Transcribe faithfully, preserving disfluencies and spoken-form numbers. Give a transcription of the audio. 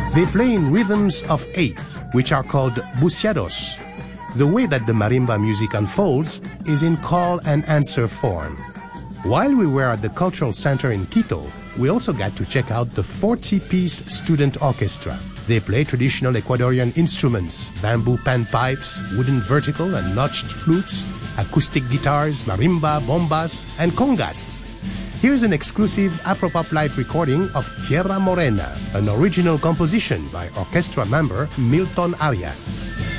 They play in rhythms of eighths, which are called buceados. The way that the marimba music unfolds is in call and answer form. While we were at the Cultural Center in Quito, we also got to check out the forty-piece student orchestra. They play traditional Ecuadorian instruments, bamboo panpipes, wooden vertical and notched flutes, acoustic guitars, marimba, bombas, and congas. Here's an exclusive Afropop live recording of Tierra Morena, an original composition by orchestra member Milton Arias.